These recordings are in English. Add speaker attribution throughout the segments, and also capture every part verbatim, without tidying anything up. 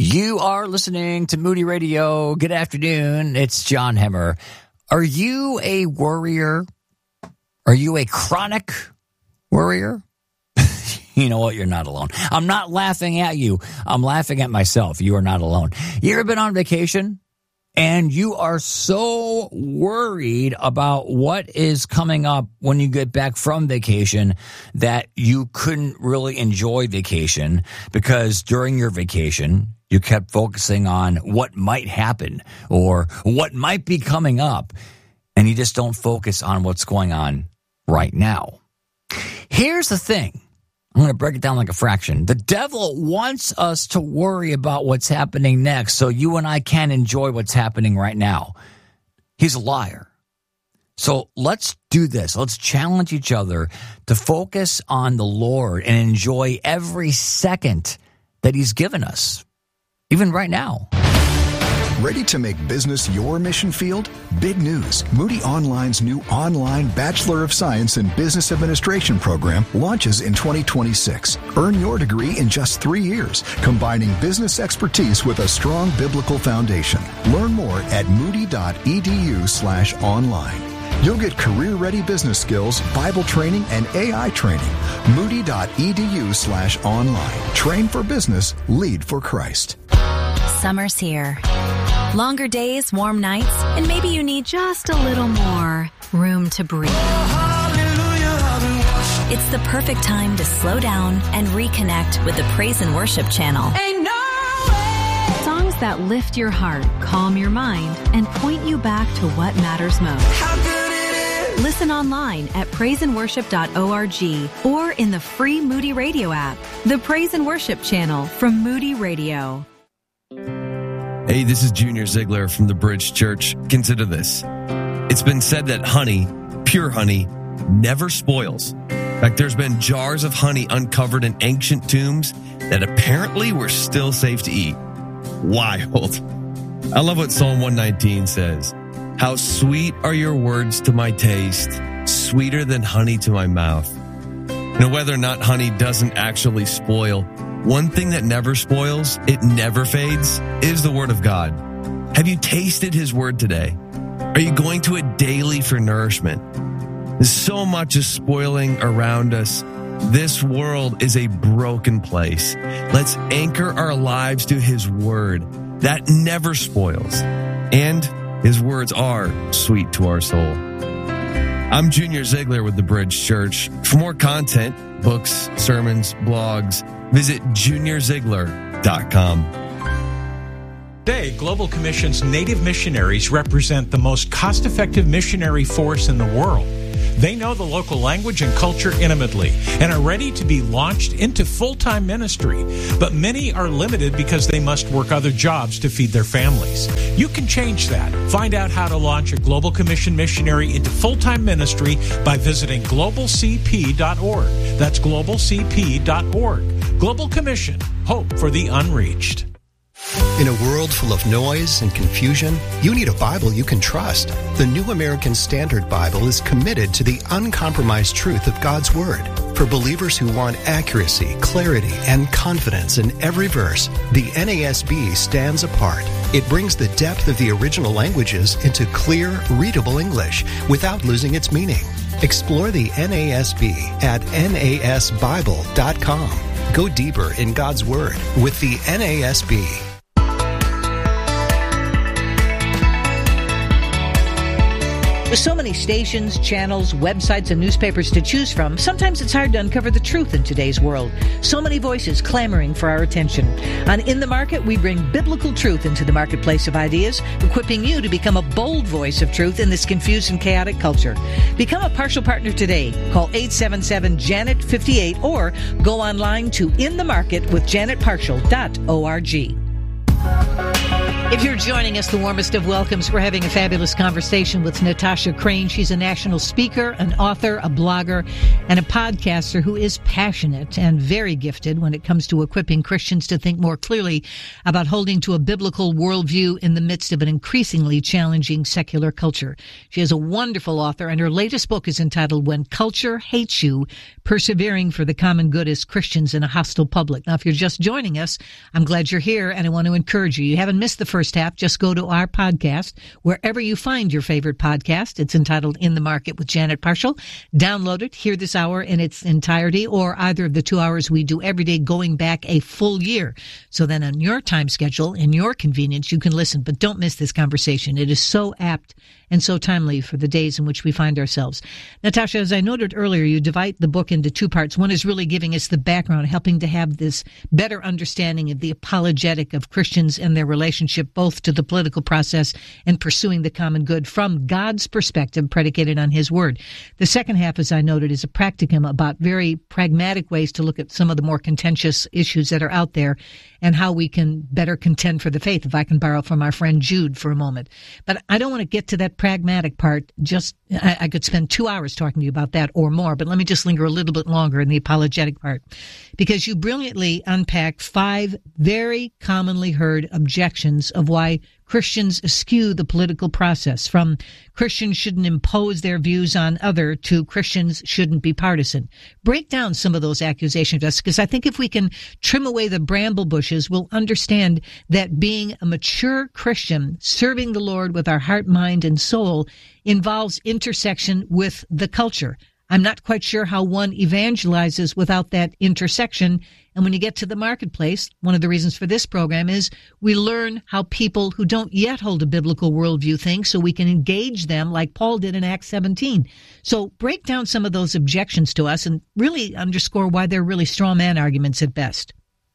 Speaker 1: You are listening to Moody Radio. Good afternoon. It's John Hemmer. Are you a worrier? Are you a chronic worrier? You know what? You're not alone. I'm not laughing at you. I'm laughing at myself. You are not alone. You ever been on vacation and you are so worried about what is coming up when you get back from vacation that you couldn't really enjoy vacation because during your vacation, you kept focusing on what might happen or what might be coming up, and you just don't focus on what's going on right now. Here's the thing. I'm going to break it down like a fraction. The devil wants us to worry about what's happening next so you and I can't enjoy what's happening right now. He's a liar. So let's do this. Let's challenge each other to focus on the Lord and enjoy every second that he's given us, even right now.
Speaker 2: Ready to make business your mission field? Big news. Moody Online's new online Bachelor of Science in Business Administration program launches in twenty twenty-six. Earn your degree in just three years, combining business expertise with a strong biblical foundation. Learn more at moody.edu slash online. You'll get career-ready business skills, Bible training, and A I training. Moody.edu slash online. Train for business, lead for Christ.
Speaker 3: Summer's here. Longer days, warm nights, and maybe you need just a little more room to breathe. It's the perfect time to slow down and reconnect with the Praise and Worship channel.
Speaker 4: Ain't no way.
Speaker 3: Songs that lift your heart, calm your mind, and point you back to what matters most.
Speaker 4: How good it is.
Speaker 3: Listen online at praise and worship dot org or in the free Moody Radio app. The Praise and Worship channel from Moody Radio.
Speaker 5: Hey, this is Junior Ziegler from the Bridge Church. Consider this. It's been said that honey, pure honey, never spoils. In fact, there's been jars of honey uncovered in ancient tombs that apparently were still safe to eat. Wild. I love what Psalm one nineteen says. How sweet are your words to my taste, sweeter than honey to my mouth. You know, whether or not honey doesn't actually spoil, one thing that never spoils, it never fades, is the Word of God. Have you tasted His Word today? Are you going to it daily for nourishment? There's so much is spoiling around us. This world is a broken place. Let's anchor our lives to His Word. That never spoils. And His words are sweet to our soul. I'm Junior Ziegler with the Bridge Church. For more content, books, sermons, blogs, visit junior ziegler dot com.
Speaker 6: Today, Global Commission's Native missionaries represent the most cost-effective missionary force in the world. They know the local language and culture intimately and are ready to be launched into full-time ministry. But many are limited because they must work other jobs to feed their families. You can change that. Find out how to launch a Global Commission missionary into full-time ministry by visiting global c p dot org. That's global c p dot org. Global Commission, hope for the unreached.
Speaker 7: In a world full of noise and confusion, you need a Bible you can trust. The New American Standard Bible is committed to the uncompromised truth of God's Word. For believers who want accuracy, clarity, and confidence in every verse, the N A S B stands apart. It brings the depth of the original languages into clear, readable English without losing its meaning. Explore the N A S B at N A S Bible dot com. Go deeper in God's Word with the N A S B.
Speaker 8: With so many stations, channels, websites, and newspapers to choose from, sometimes it's hard to uncover the truth in today's world. So many voices clamoring for our attention. On In the Market, we bring biblical truth into the marketplace of ideas, equipping you to become a bold voice of truth in this confused and chaotic culture. Become a partial partner today. Call eight seven seven, Janet fifty-eight or go online to in the market with janet partial dot org. If you're joining us, the warmest of welcomes. We're having a fabulous conversation with Natasha Crain. She's a national speaker, an author, a blogger, and a podcaster who is passionate and very gifted when it comes to equipping Christians to think more clearly about holding to a biblical worldview in the midst of an increasingly challenging secular culture. She is a wonderful author, and her latest book is entitled When Culture Hates You, Persevering for the Common Good as Christians in a Hostile Public. Now, if you're just joining us, I'm glad you're here, and I want to encourage you. You haven't missed the first First half, just go to our podcast, wherever you find your favorite podcast. It's entitled In the Market with Janet Parshall. Download it, hear this hour in its entirety, or either of the two hours we do every day going back a full year. So then on your time schedule, in your convenience, you can listen, but don't miss this conversation. It is so apt and so timely for the days in which we find ourselves. Natasha, as I noted earlier, you divide the book into two parts. One is really giving us the background, helping to have this better understanding of the apologetic of Christians and their relationship both to the political process and pursuing the common good from God's perspective, predicated on His Word. The second half, as I noted, is a practicum about very pragmatic ways to look at some of the more contentious issues that are out there and how we can better contend for the faith, if I can borrow from our friend Jude for a moment. But I don't want to get to that pragmatic part. Just I, I could spend two hours talking to you about that or more, but let me just linger a little bit longer in the apologetic part, because you brilliantly unpacked five very commonly heard objections of why Christians eschew the political process, from Christians shouldn't impose their views on other to Christians shouldn't be partisan. Break down some of those accusations, because I think if we can trim away the bramble bushes, we'll understand that being a mature Christian, serving the Lord with our heart, mind, and soul, involves intersection with the culture. I'm not quite sure how one evangelizes without that intersection. And when you get to the marketplace, one of the reasons for this program is we learn how people who don't yet hold a biblical worldview think, so we can engage them like Paul did in Acts seventeen. So break down some of those objections to us and really underscore why they're really straw man arguments at best.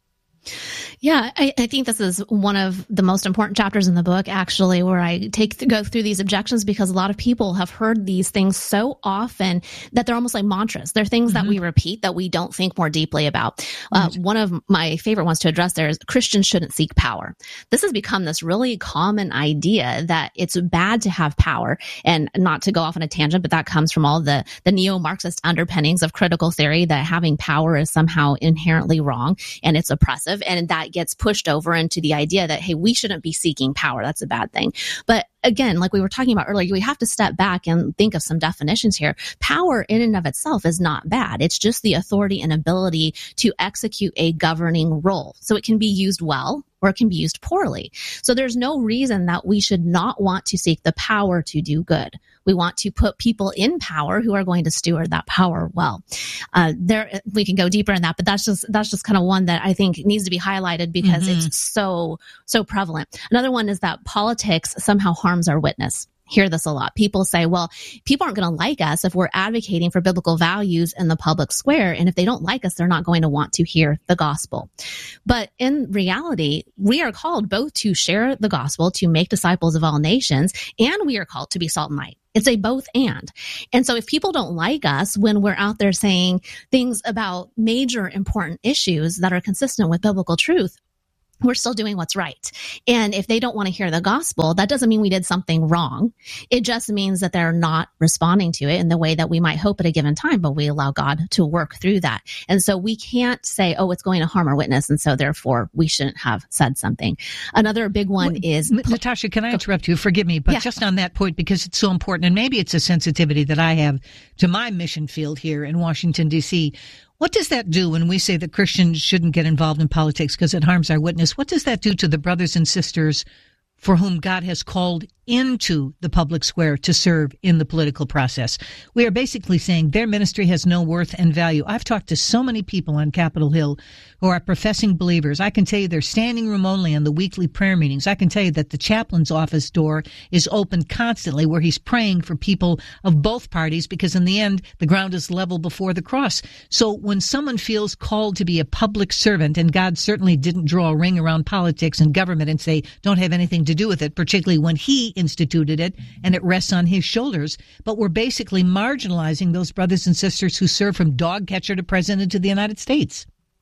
Speaker 9: Yeah, I, I think this is one of the most important chapters in the book, actually, where I take go through these objections, because a lot of people have heard these things so often that they're almost like mantras. They're things mm-hmm. that we repeat that we don't think more deeply about. Uh, right. One of my favorite ones to address there is Christians shouldn't seek power. This has become this really common idea that it's bad to have power, and not to go off on a tangent, but that comes from all the, the neo-Marxist underpinnings of critical theory, that having power is somehow inherently wrong and it's oppressive. And that gets pushed over into the idea that, hey, we shouldn't be seeking power. That's a bad thing. But again, like we were talking about earlier, we have to step back and think of some definitions here. Power in and of itself is not bad. It's just the authority and ability to execute a governing role. So it can be used well, or it can be used poorly. So there's no reason that we should not want to seek the power to do good. We want to put people in power who are going to steward that power well. Uh, there, we can go deeper in that, but that's just that's just kind of one that I think needs to be highlighted, because mm-hmm. it's so so prevalent. Another one is that politics somehow harms our witness. Hear this a lot. People say, well, people aren't going to like us if we're advocating for biblical values in the public square. And if they don't like us, they're not going to want to hear the gospel. But in reality, we are called both to share the gospel, to make disciples of all nations, and we are called to be salt and light. It's a both and. And so if people don't like us when we're out there saying things about major important issues that are consistent with biblical truth, we're still doing what's right. And if they don't want to hear the gospel, that doesn't mean we did something wrong. It just means that they're not responding to it in the way that we might hope at a given time, but we allow God to work through that. And so we can't say, oh, it's going to harm our witness, and so therefore we shouldn't have said something. Another big one well, is...
Speaker 8: Natasha, can I interrupt you? Forgive me, but yeah. just on that point, because it's so important, and maybe it's a sensitivity that I have to my mission field here in Washington, D C, what does that do when we say that Christians shouldn't get involved in politics because it harms our witness? What does that do to the brothers and sisters for whom God has called into the public square to serve in the political process? We are basically saying their ministry has no worth and value. I've talked to so many people on Capitol Hill who are professing believers. I can tell you they're standing room only on the weekly prayer meetings. I can tell you that the chaplain's office door is open constantly, where he's praying for people of both parties, because in the end, the ground is level before the cross. So when someone feels called to be a public servant, and God certainly didn't draw a ring around politics and government and say, don't have anything to do with it, particularly when he instituted it and it rests on his shoulders, but we're basically marginalizing those brothers and sisters who serve from dog catcher to president of the United States.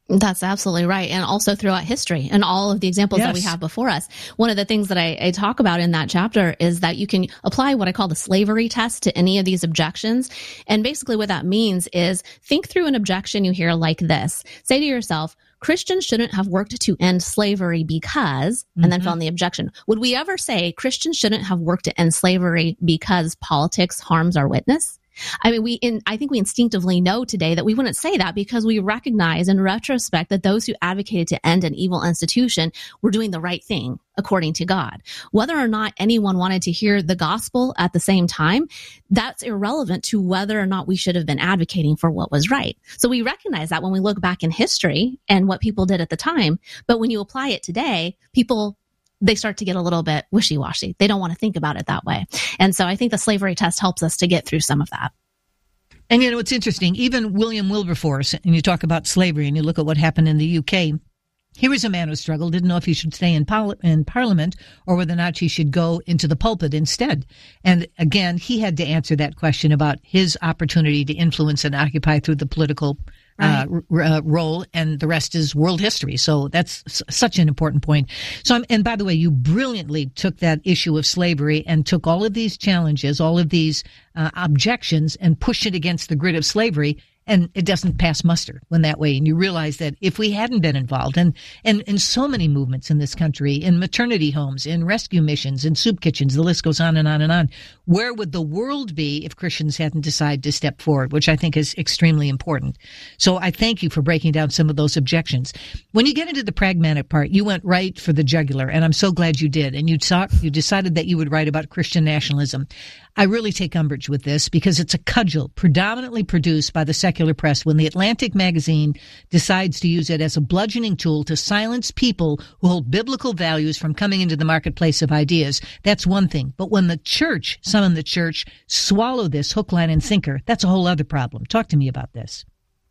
Speaker 9: That's absolutely right. And also throughout history and all of the examples
Speaker 8: Yes.
Speaker 9: that we have before us. One of the things that I, I talk about in that chapter is that you can apply what I call the slavery test to any of these objections. And basically what that means is think through an objection you hear like this. Say to yourself, Christians shouldn't have worked to end slavery because, and then
Speaker 8: Mhm.
Speaker 9: fill in the objection. Would we ever say Christians shouldn't have worked to end slavery because politics harms our witness? I mean, we, in, I think we instinctively know today that we wouldn't say that because we recognize in retrospect that those who advocated to end an evil institution were doing the right thing according to God. Whether or not anyone wanted to hear the gospel at the same time, that's irrelevant to whether or not we should have been advocating for what was right. So we recognize that when we look back in history and what people did at the time. But when you apply it today, people they start to get a little bit wishy-washy. They don't want to think about it that way. And so I think the slavery test helps us to get through some of that.
Speaker 8: And you know, it's interesting. Even William Wilberforce, and you talk about slavery and you look at what happened in the U K. Here was a man who struggled, didn't know if he should stay in, pol- in Parliament or whether or not he should go into the pulpit instead. And again, he had to answer that question about his opportunity to influence and occupy through the political uh, r- uh, role, and the rest is world history. So that's s- such an important point. So, I'm, and by the way, you brilliantly took that issue of slavery and took all of these challenges, all of these uh, objections, and pushed it against the grid of slavery. And it doesn't pass muster when that way. And you realize that if we hadn't been involved, and, and in so many movements in this country, in maternity homes, in rescue missions, in soup kitchens, the list goes on and on and on, where would the world be if Christians hadn't decided to step forward, which I think is extremely important. So I thank you for breaking down some of those objections. When you get into the pragmatic part, you went right for the jugular, and I'm so glad you did. And you talk, you decided that you would write about Christian nationalism. I really take umbrage with this because it's a cudgel predominantly produced by the secular press when the Atlantic magazine decides to use it as a bludgeoning tool to silence people who hold biblical values from coming into the marketplace of ideas. That's one thing. But when the church, some in the church, swallow this hook, line, and sinker, that's a whole other problem. Talk to me about this.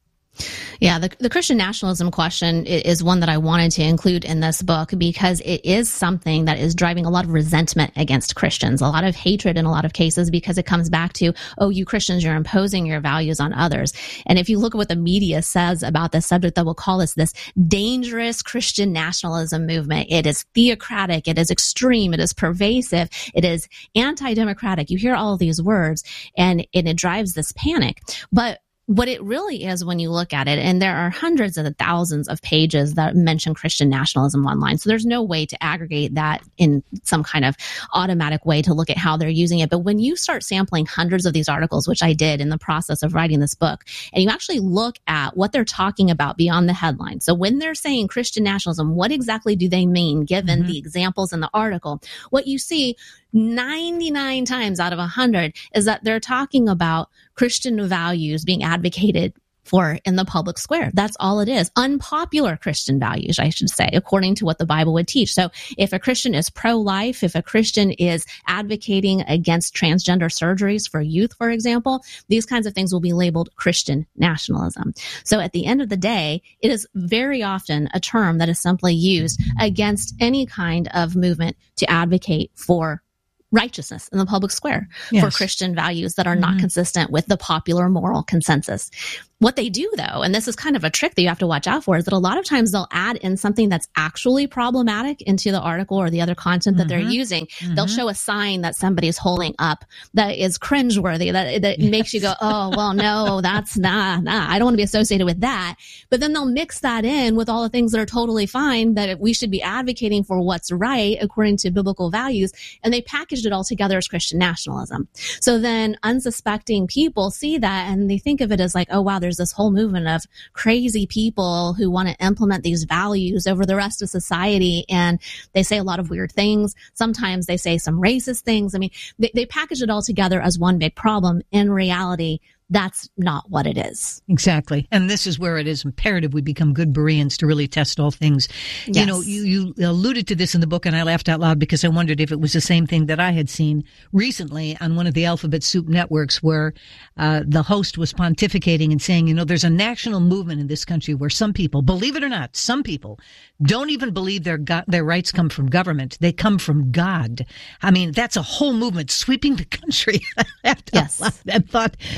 Speaker 9: Yeah, the, the Christian nationalism question is one that I wanted to include in this book because it is something that is driving a lot of resentment against Christians, a lot of hatred in a lot of cases because it comes back to, oh, you Christians, you're imposing your values on others. And if you look at what the media says about this subject, that will call this this dangerous Christian nationalism movement. It is theocratic. It is extreme. It is pervasive. It is anti-democratic. You hear all of these words and, and it drives this panic. But what it really is when you look at it, and there are hundreds of thousands of pages that mention Christian nationalism online. So there's no way to aggregate that in some kind of automatic way to look at how they're using it. But when you start sampling hundreds of these articles, which I did in the process of writing this book, and you actually look at what they're talking about beyond the headline. So when they're saying Christian nationalism, what exactly do they mean given mm-hmm. the examples in the article? What you see ninety-nine times out of one hundred is that they're talking about Christian values being advocated for in the public square. That's all it is. Unpopular Christian values, I should say, according to what the Bible would teach. So if a Christian is pro-life, if a Christian is advocating against transgender surgeries for youth, for example, these kinds of things will be labeled Christian nationalism. So at the end of the day, it is very often a term that is simply used against any kind of movement to advocate for righteousness in the public square, yes. for Christian values that are mm-hmm. not consistent with the popular moral consensus. What they do, though, and this is kind of a trick that you have to watch out for, is that a lot of times they'll add in something that's actually problematic into the article or the other content that mm-hmm. they're using. Mm-hmm. They'll show a sign that somebody's holding up that is cringeworthy, that, that yes. makes you go, oh, well, no, that's nah, nah, I don't want to be associated with that. But then they'll mix that in with all the things that are totally fine, that we should be advocating for what's right according to biblical values, and they packaged it all together as Christian nationalism. So then unsuspecting people see that and they think of it as like, oh, wow, there's this whole movement of crazy people who want to implement these values over the rest of society. And they say a lot of weird things. Sometimes they say some racist things. I mean, they, they package it all together as one big problem. In reality, that's not what it is.
Speaker 8: Exactly. And this is where it is imperative we become good Bereans to really test all things. Yes. You know, you, you alluded to this in the book, and I laughed out loud because I wondered if it was the same thing that I had seen recently on one of the Alphabet Soup networks where uh, the host was pontificating and saying, you know, there's a national movement in this country where some people, believe it or not, some people don't even believe their go- their rights come from government. They come from God. I mean, that's a whole movement sweeping the country. I laughed out
Speaker 9: yes.
Speaker 8: loud and thought, apparently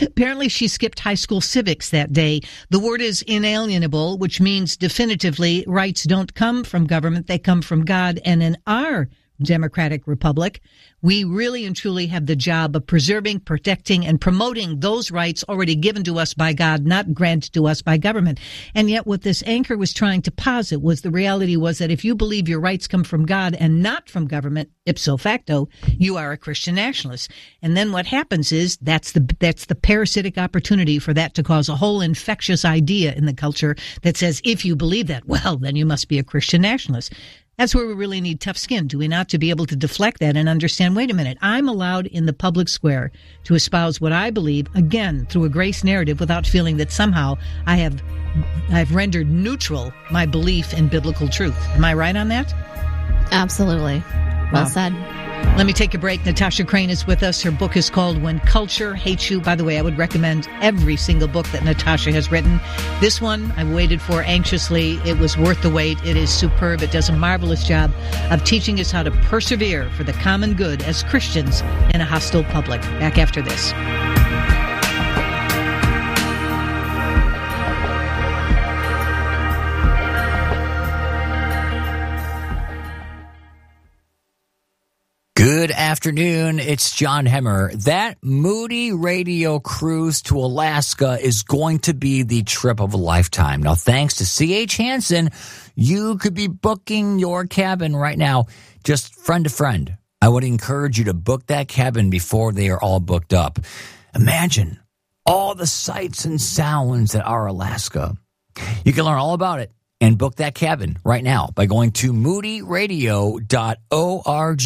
Speaker 8: Apparently she skipped high school civics that day. The word is inalienable, which means definitively rights don't come from government, they come from God. And in our democratic republic, we really and truly have the job of preserving, protecting, and promoting those rights already given to us by God, not granted to us by government. And yet what this anchor was trying to posit was the reality was that if you believe your rights come from God and not from government, ipso facto, you are a Christian nationalist. And then what happens is that's the that's the parasitic opportunity for that to cause a whole infectious idea in the culture that says if you believe that, well, then you must be a Christian nationalist. That's where we really need tough skin, do we not, to be able to deflect that and understand, wait a minute, I'm allowed in the public square to espouse what I believe, again, through a grace narrative without feeling that somehow I have I've rendered neutral my belief in biblical truth. Am I right on that?
Speaker 9: Absolutely. Well
Speaker 8: Wow.
Speaker 9: said.
Speaker 8: Let me take a break. Natasha Crane is with us. Her book is called When Culture Hates You. By the way, I would recommend every single book that Natasha has written. This one I waited for anxiously. It was worth the wait. It is superb. It does a marvelous job of teaching us how to persevere for the common good as Christians in a hostile public. Back after this.
Speaker 1: Good afternoon. It's John Hemmer. That Moody Radio cruise to Alaska is going to be the trip of a lifetime. Now, thanks to C H Hansen, you could be booking your cabin right now, just friend to friend. I would encourage you to book that cabin before they are all booked up. Imagine all the sights and sounds that are Alaska. You can learn all about it and book that cabin right now by going to moody radio dot org.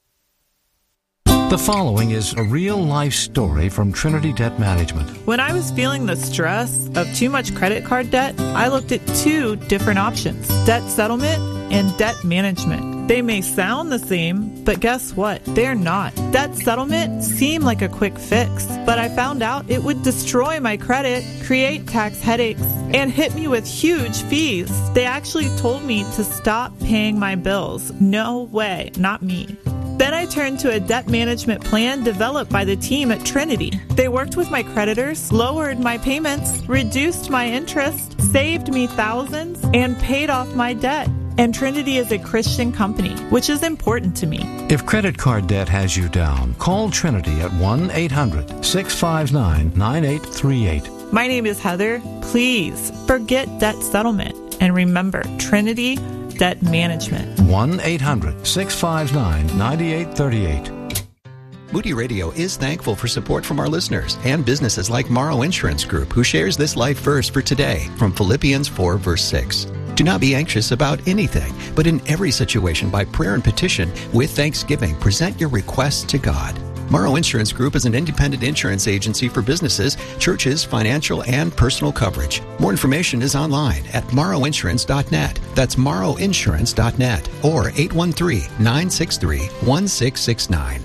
Speaker 10: The following is a real-life story from Trinity Debt Management.
Speaker 11: When I was feeling the stress of too much credit card debt, I looked at two different options, debt settlement and debt management. They may sound the same, but guess what? They're not. Debt settlement seemed like a quick fix, but I found out it would destroy my credit, create tax headaches, and hit me with huge fees. They actually told me to stop paying my bills. No way, not me. Then I turned to a debt management plan developed by the team at Trinity. They worked with my creditors, lowered my payments, reduced my interest, saved me thousands, and paid off my debt. And Trinity is a Christian company, which is important to me.
Speaker 10: If credit card debt has you down, call Trinity at one eight hundred six five nine nine eight three eight.
Speaker 11: My name is Heather. Please forget debt settlement and remember Trinity Debt Management.
Speaker 10: one eight hundred six five nine nine eight three eight.
Speaker 7: Moody Radio is thankful for support from our listeners and businesses like Morrow Insurance Group, who shares this life verse for today from Philippians four, verse six. Do not be anxious about anything, but in every situation by prayer and petition with thanksgiving, present your requests to God. Morrow Insurance Group is an independent insurance agency for businesses, churches, financial, and personal coverage. More information is online at morrow insurance dot net. That's morrow insurance dot net or eight one three, nine six three, one six six nine.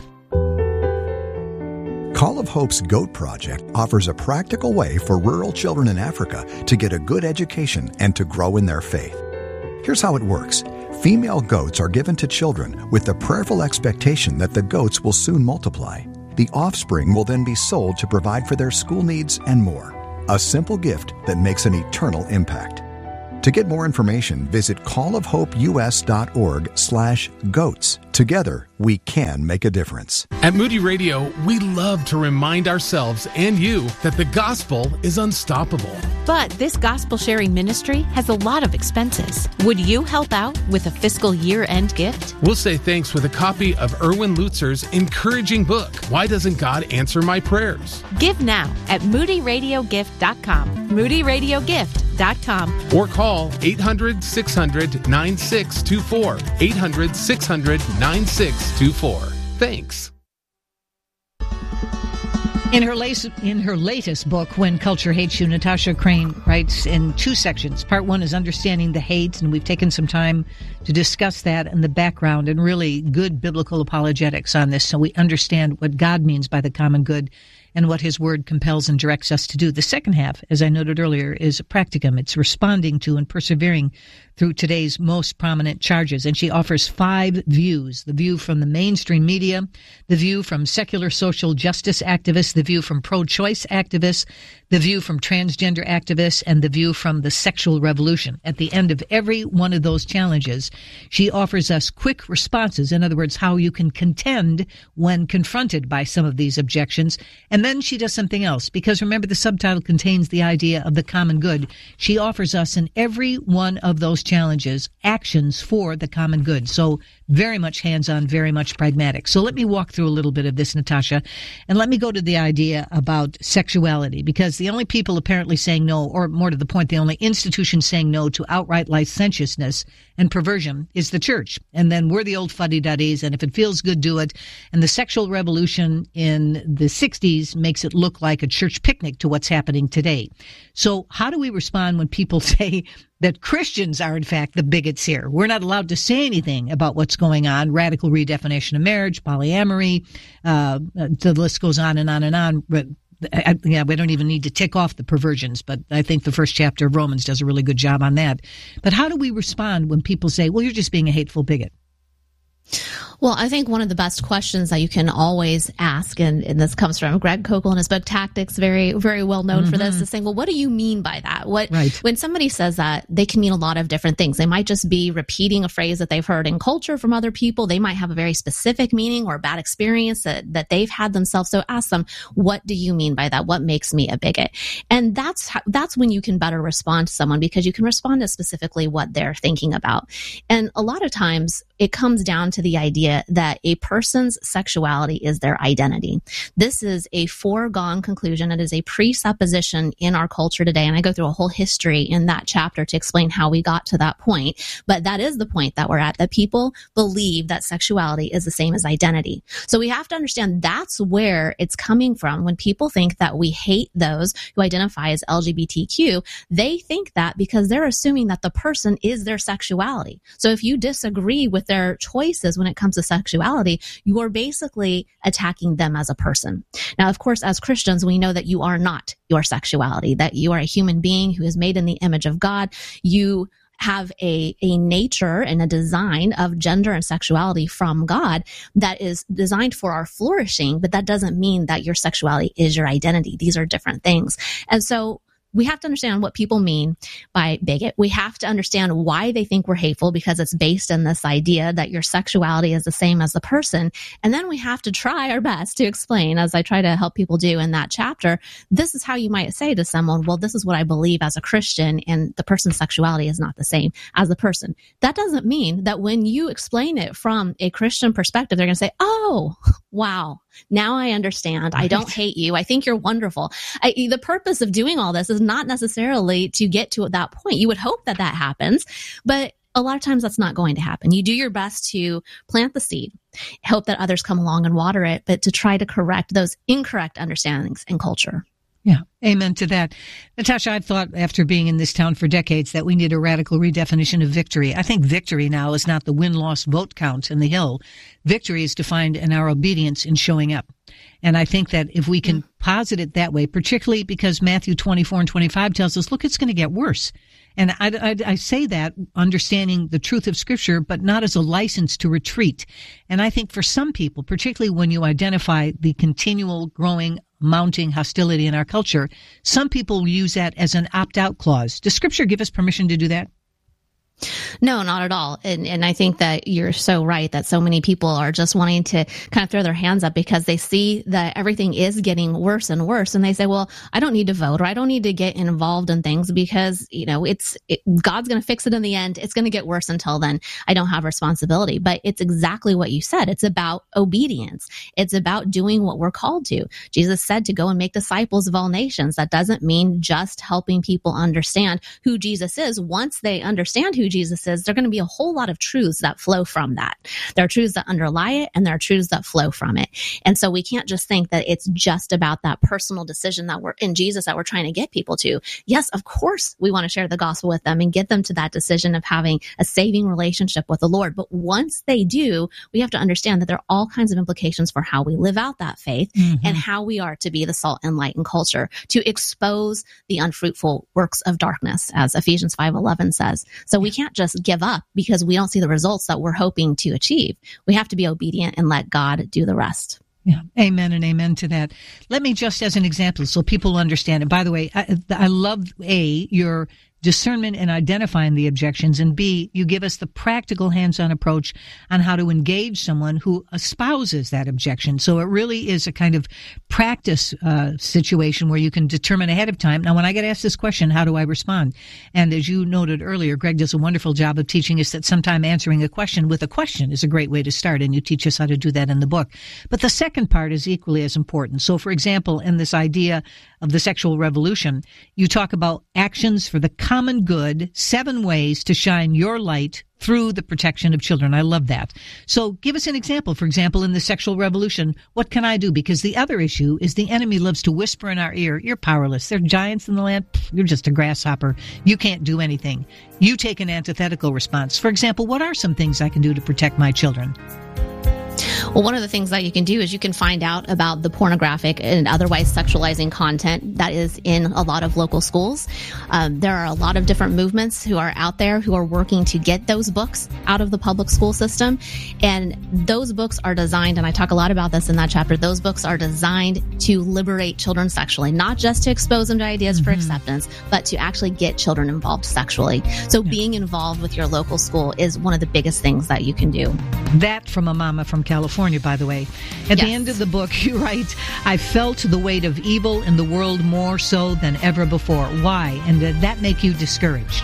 Speaker 2: Call of Hope's GOAT Project offers a practical way for rural children in Africa to get a good education and to grow in their faith. Here's how it works. Female goats are given to children with the prayerful expectation that the goats will soon multiply. The offspring will then be sold to provide for their school needs and more. A simple gift that makes an eternal impact. To get more information, visit call of hope u s dot org slash goats. Together, we can make a difference.
Speaker 12: At Moody Radio, we love to remind ourselves and you that the gospel is unstoppable.
Speaker 13: But this gospel sharing ministry has a lot of expenses. Would you help out with a fiscal year-end gift?
Speaker 12: We'll say thanks with a copy of Erwin Lutzer's encouraging book, Why Doesn't God Answer My Prayers?
Speaker 13: Give now at moody radio gift dot com. moody radio gift dot com.
Speaker 12: Or call eight hundred six hundred nine six two four. eight hundred six hundred nine six two four. Thanks.
Speaker 8: In her, lace, in her latest book, When Culture Hates You, Natasha Crane writes in two sections. Part one is understanding the hate, and we've taken some time to discuss that and the background and really good biblical apologetics on this so we understand what God means by the common good. and what his word compels and directs us to do. The second half, as I noted earlier, is practicum. It's responding to and persevering through today's most prominent charges. And she offers five views: the view from the mainstream media, the view from secular social justice activists, the view from pro-choice activists, the view from transgender activists, and the view from the sexual revolution. At the end of every one of those challenges, she offers us quick responses. In other words, how you can contend when confronted by some of these objections. And then she does something else, because remember, the subtitle contains the idea of the common good. She offers us in every one of those challenges actions for the common good. So very much hands-on, very much pragmatic. So let me walk through a little bit of this, Natasha, and let me go to the idea about sexuality, because the only people apparently saying no, or more to the point, the only institution saying no to outright licentiousness and perversion is the church. And then we're the old fuddy-duddies, and if it feels good, do it. And the sexual revolution in the sixties makes it look like a church picnic to what's happening today. So how do we respond when people say that Christians are, in fact, the bigots here? We're not allowed to say anything about what's going on: radical redefinition of marriage, polyamory, uh, the list goes on and on and on. But I, yeah, we don't even need to tick off the perversions, but I think the first chapter of Romans does a really good job on that. But how do we respond when people say, well, you're just being a hateful bigot?
Speaker 9: Well, I think one of the best questions that you can always ask, and, and this comes from Greg Koukl in his book Tactics, very, very well known mm-hmm. for this, is saying, well, what do you mean by that? What,
Speaker 8: right.
Speaker 9: When somebody says that, they can mean a lot of different things. They might just be repeating a phrase that they've heard in culture from other people. They might have a very specific meaning or a bad experience that, that they've had themselves. So ask them, what do you mean by that? What makes me a bigot? And that's how, that's when you can better respond to someone, because you can respond to specifically what they're thinking about. And a lot of times it comes down to the idea that a person's sexuality is their identity. This is a foregone conclusion. It is a presupposition in our culture today. And I go through a whole history in that chapter to explain how we got to that point. But that is the point that we're at, that people believe that sexuality is the same as identity. So we have to understand that's where it's coming from. When people think that we hate those who identify as L G B T Q, they think that because they're assuming that the person is their sexuality. So if you disagree with their choices when it comes to sexuality, you are basically attacking them as a person. Now, of course, as Christians, we know that you are not your sexuality, that you are a human being who is made in the image of God. You have a, a nature and a design of gender and sexuality from God that is designed for our flourishing, but that doesn't mean that your sexuality is your identity. These are different things. And so we have to understand what people mean by bigot. We have to understand why they think we're hateful, because it's based in this idea that your sexuality is the same as the person. And then we have to try our best to explain, as I try to help people do in that chapter, this is how you might say to someone, well, this is what I believe as a Christian, and the person's sexuality is not the same as the person. That doesn't mean that when you explain it from a Christian perspective, they're going to say, oh, wow, now I understand. I don't hate you. I think you're wonderful. I, the purpose of doing all this is not necessarily to get to that point. You would hope that that happens, but a lot of times that's not going to happen. You do your best to plant the seed, hope that others come along and water it, but to try to correct those incorrect understandings in culture.
Speaker 8: Yeah, amen to that. Natasha, I've thought after being in this town for decades that we need a radical redefinition of victory. I think victory now is not the win-loss vote count in the Hill. Victory is defined in our obedience in showing up. And I think that if we can posit it that way, particularly because Matthew twenty-four and twenty-five tells us, look, it's going to get worse. And I, I, I say that understanding the truth of Scripture, but not as a license to retreat. And I think for some people, particularly when you identify the continual growing, mounting hostility in our culture, some people use that as an opt-out clause. Does Scripture give us permission to do that?
Speaker 9: No, not at all. And and I think that you're so right that so many people are just wanting to kind of throw their hands up because they see that everything is getting worse and worse. And they say, well, I don't need to vote, or I don't need to get involved in things because, you know, it's it, God's going to fix it in the end. It's going to get worse until then. I don't have responsibility. But it's exactly what you said. It's about obedience. It's about doing what we're called to. Jesus said to go and make disciples of all nations. That doesn't mean just helping people understand who Jesus is. Once they understand who who Jesus is, there are going to be a whole lot of truths that flow from that. There are truths that underlie it, and there are truths that flow from it. And so we can't just think that it's just about that personal decision that we're in Jesus that we're trying to get people to. Yes, of course, we want to share the gospel with them and get them to that decision of having a saving relationship with the Lord. But once they do, we have to understand that there are all kinds of implications for how we live out that faith mm-hmm. and how we are to be the salt and light in culture, to expose the unfruitful works of darkness, as Ephesians five eleven says. So we can't just give up because we don't see the results that we're hoping to achieve. We have to be obedient and let God do the rest.
Speaker 8: Yeah, amen and amen to that. Let me just as an example so people understand it. By the way, I, I love, A, your discernment in identifying the objections, and B, you give us the practical hands-on approach on how to engage someone who espouses that objection. So it really is a kind of practice uh, situation where you can determine ahead of time. Now, when I get asked this question, how do I respond? And as you noted earlier, Greg does a wonderful job of teaching us that sometime answering a question with a question is a great way to start, and you teach us how to do that in the book. But the second part is equally as important. So, for example, in this idea of the sexual revolution, you talk about actions for the common good, seven ways to shine your light through the protection of children. I love that. So give us an example. For example, in the sexual revolution, what can I do? Because the other issue is the enemy loves to whisper in our ear, you're powerless. There are giants in the land. You're just a grasshopper. You can't do anything. You take an antithetical response. For example, what are some things I can do to protect my children?
Speaker 9: Well, one of the things that you can do is you can find out about the pornographic and otherwise sexualizing content that is in a lot of local schools. Um, there are a lot of different movements who are out there who are working to get those books out of the public school system. And those books are designed, and I talk a lot about this in that chapter, those books are designed to liberate children sexually, not just to expose them to ideas mm-hmm. for acceptance, but to actually get children involved sexually. So yeah. being involved with your local school is one of the biggest things that you can do.
Speaker 8: That from a mama from California, by the way. At yes. the end of the book, you write, I felt the weight of evil in the world more so than ever before. Why? And did that make you discouraged?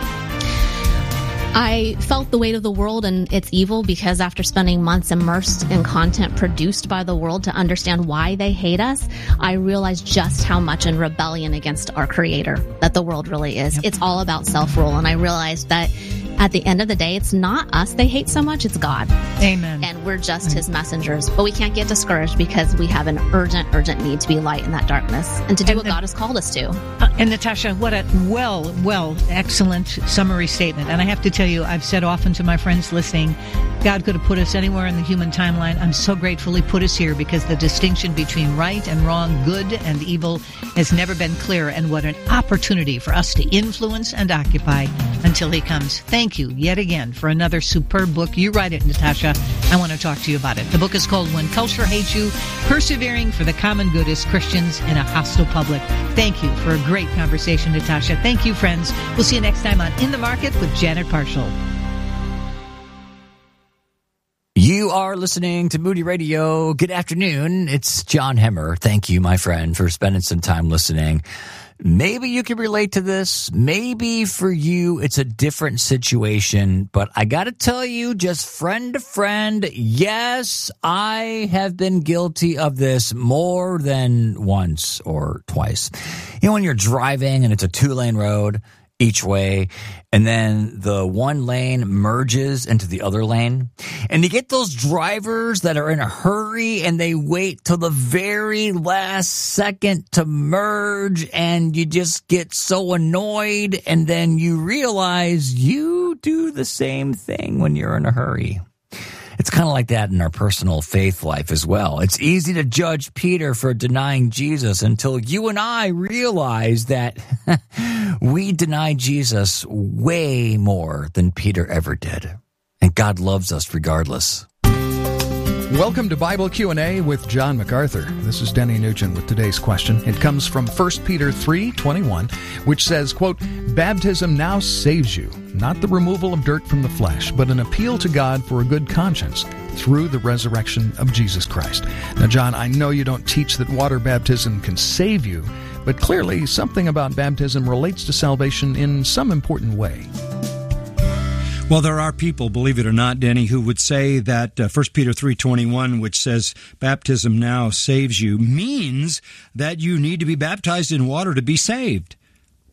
Speaker 9: I felt the weight of the world and its evil because after spending months immersed in content produced by the world to understand why they hate us, I realized just how much in rebellion against our Creator that the world really is. Yep. It's all about self-rule. And I realized that at the end of the day, it's not us they hate so much, it's God.
Speaker 8: Amen.
Speaker 9: And we're just His messengers. But we can't get discouraged because we have an urgent, urgent need to be light in that darkness and to do and what the, God has called us to.
Speaker 8: Uh, and Natasha, what a well, well, excellent summary statement. And I have to tell you, I've said often to my friends listening, God could have put us anywhere in the human timeline. I'm so grateful He put us here because the distinction between right and wrong, good and evil has never been clearer. And what an opportunity for us to influence and occupy until He comes. Thank Thank you yet again for another superb book. You write it, Natasha. I want to talk to you about it. The book is called When Culture Hates You, Persevering for the Common Good as Christians in a Hostile Public. Thank you for a great conversation, Natasha. Thank you, friends. We'll see you next time on In the Market with Janet Parshall.
Speaker 1: You are listening to Moody Radio. Good afternoon. It's John Hemmer. Thank you, my friend, for spending some time listening. Maybe you can relate to this. Maybe for you, it's a different situation. But I got to tell you, just friend to friend, yes, I have been guilty of this more than once or twice. You know, when you're driving and it's a two-lane road each way, and then the one lane merges into the other lane. And you get those drivers that are in a hurry and they wait till the very last second to merge, and you just get so annoyed, and then you realize you do the same thing when you're in a hurry. It's kind of like that in our personal faith life as well. It's easy to judge Peter for denying Jesus until you and I realize that we deny Jesus way more than Peter ever did. And God loves us regardless.
Speaker 2: Welcome to Bible Q and A with John MacArthur. This is Denny Nugent with today's question. It comes from First Peter three twenty-one, which says, quote, baptism now saves you, not the removal of dirt from the flesh, but an appeal to God for a good conscience through the resurrection of Jesus Christ. Now, John, I know you don't teach that water baptism can save you, but clearly something about baptism relates to salvation in some important way.
Speaker 14: Well, there are people, believe it or not, Denny, who would say that uh, First Peter three twenty-one, which says baptism now saves you, means that you need to be baptized in water to be saved.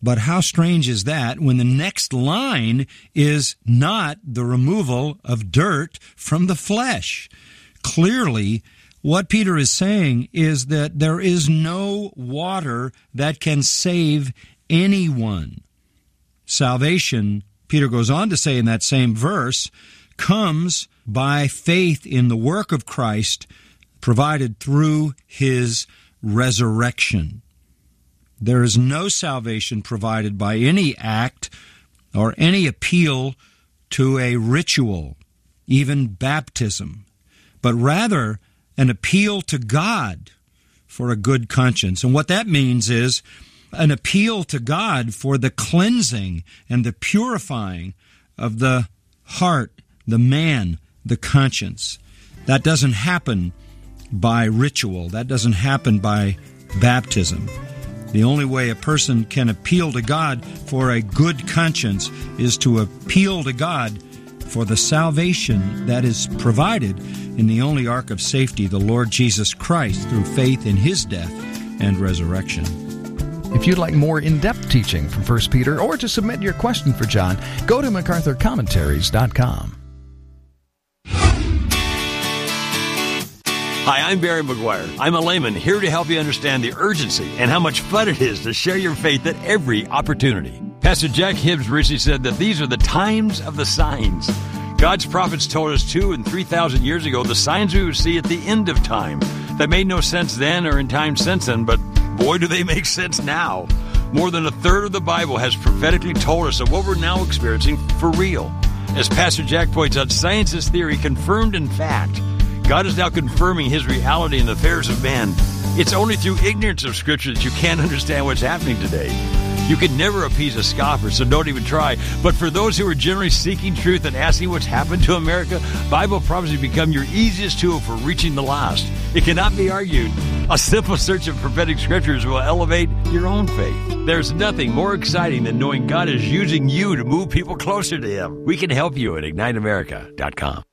Speaker 14: But how strange is that when the next line is not the removal of dirt from the flesh? Clearly, what Peter is saying is that there is no water that can save anyone. Salvation, Peter goes on to say in that same verse, comes by faith in the work of Christ provided through his resurrection. There is no salvation provided by any act or any appeal to a ritual, even baptism, but rather an appeal to God for a good conscience. And what that means is an appeal to God for the cleansing and the purifying of the heart, the man, the conscience. That doesn't happen by ritual. That doesn't happen by baptism. The only way a person can appeal to God for a good conscience is to appeal to God for the salvation that is provided in the only ark of safety, the Lord Jesus Christ, through faith in his death and resurrection.
Speaker 15: If you'd like more in-depth teaching from First Peter or to submit your question for John, go to MacArthur Commentaries dot com.
Speaker 16: Hi, I'm Barry McGuire. I'm a layman here to help you understand the urgency and how much fun it is to share your faith at every opportunity. Pastor Jack Hibbs recently said that these are the times of the signs. God's prophets told us two and three thousand years ago the signs we would see at the end of time. That made no sense then or in time since then, but boy, do they make sense now. More than a third of the Bible has prophetically told us of what we're now experiencing for real. As Pastor Jack points out, science is theory confirmed in fact. God is now confirming his reality in the affairs of men. It's only through ignorance of Scripture that you can't understand what's happening today. You can never appease a scoffer, so don't even try. But for those who are generally seeking truth and asking what's happened to America, Bible prophecy become your easiest tool for reaching the lost. It cannot be argued. A simple search of prophetic scriptures will elevate your own faith. There's nothing more exciting than knowing God is using you to move people closer to him. We can help you at ignite america dot com.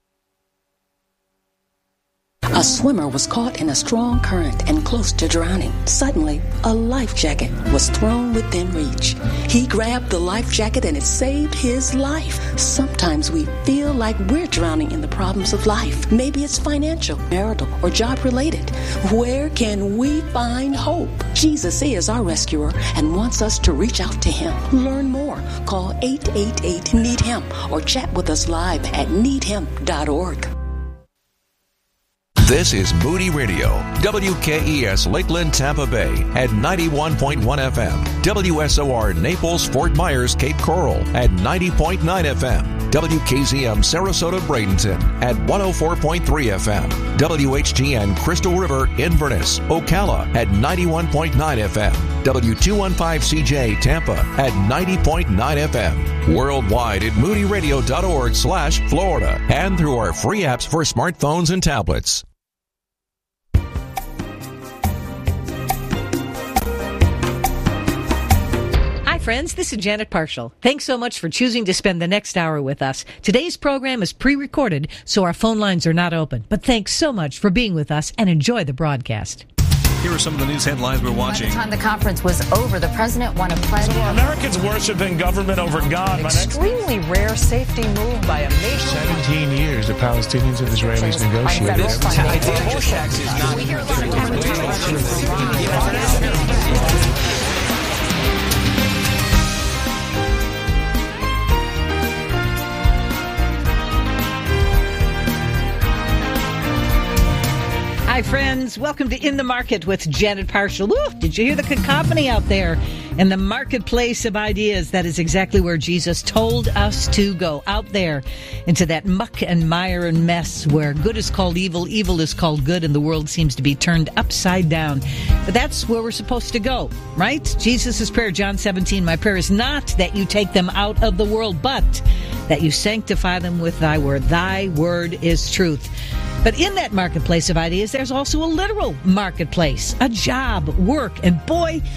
Speaker 17: A swimmer was caught in a strong current and close to drowning. Suddenly, a life jacket was thrown within reach. He grabbed the life jacket and it saved his life. Sometimes we feel like we're drowning in the problems of life. Maybe it's financial, marital, or job-related. Where can we find hope? Jesus is our rescuer and wants us to reach out to him. Learn more. Call eight eight eight, need him or chat with us live at need him dot org.
Speaker 18: This is Moody Radio, W K E S Lakeland, Tampa Bay at ninety-one point one F M, W S O R Naples, Fort Myers, Cape Coral at ninety point nine F M, W K Z M Sarasota, Bradenton at one oh four point three F M, W H T N Crystal River, Inverness, Ocala at ninety-one point nine F M, W two fifteen C J Tampa at ninety point nine F M, worldwide at moody radio dot org slash Florida and through our free apps for smartphones and tablets.
Speaker 8: Friends, this is Janet Parshall. Thanks so much for choosing to spend the next hour with us. Today's program is pre-recorded, so our phone lines are not open. But thanks so much for being with us and enjoy the broadcast.
Speaker 19: Here are some of the news headlines we're watching.
Speaker 20: By the time the conference was over, the president won a pledge.
Speaker 21: So are Americans worshiping government over God?
Speaker 20: An extremely rare safety move by a nation.
Speaker 21: Seventeen years the Palestinians and Israelis negotiated.
Speaker 8: Hi, friends. Welcome to In the Market with Janet Parshall. Woo, did you hear the cacophony out there? In the marketplace of ideas, that is exactly where Jesus told us to go, out there into that muck and mire and mess where good is called evil, evil is called good, and the world seems to be turned upside down. But that's where we're supposed to go, right? Jesus' prayer, John seventeen, my prayer is not that you take them out of the world, but that you sanctify them with thy word. Thy word is truth. But in that marketplace of ideas, there's also a literal marketplace, a job, work, and boy,